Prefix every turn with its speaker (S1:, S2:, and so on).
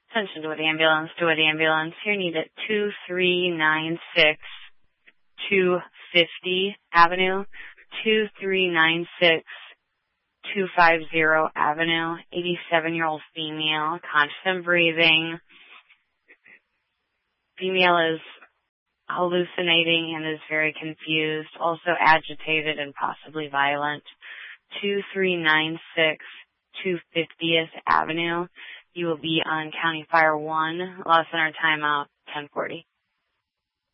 S1: Attention to it ambulance. You're needed 2396 250 Avenue, 2396 250 Avenue, 87-year-old female, conscious and breathing. Female is hallucinating and is very confused, also agitated and possibly violent. 2396 250th Avenue. You will be on County Fire 1, Law Center timeout, 1040.